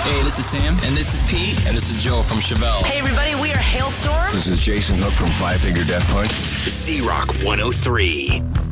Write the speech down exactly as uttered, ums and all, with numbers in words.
Hey, this is Sam. And this is Pete. And this is Joe from Chevelle. Hey, everybody, we are Hailstorm. This is Jason Hook from Five Finger Death Punch. Z-Rock one oh three.